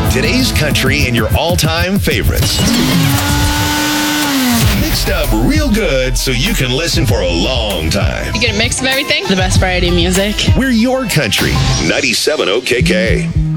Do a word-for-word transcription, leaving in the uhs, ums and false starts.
Today's country and your all-time favorites. Mixed up real good so you can listen for a long time. You get a mix of everything. The best variety of music. We're your country. ninety-seven O K K.